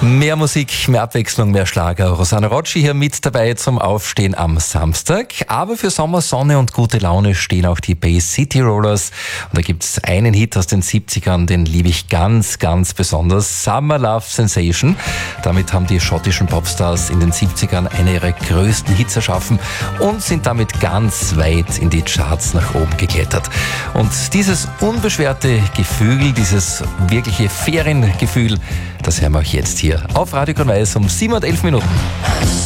Mehr Musik, mehr Abwechslung, mehr Schlager. Rosanna Rocci hier mit dabei zum Aufstehen am Samstag. Aber für Sommer, Sonne und gute Laune stehen auch die Bay City Rollers. Und da gibt's einen Hit aus den 70ern, den liebe ich ganz, ganz besonders. Summer Love Sensation. Damit haben die schottischen Popstars in den 70ern eine ihrer größten Hits erschaffen und sind damit ganz weit in die Charts nach oben geklettert. Und dieses unbeschwerte Gefühl, dieses wirkliche Feriengefühl, das hören wir auch jetzt hier auf Radio Grün-Weiß um 7:11 Minuten.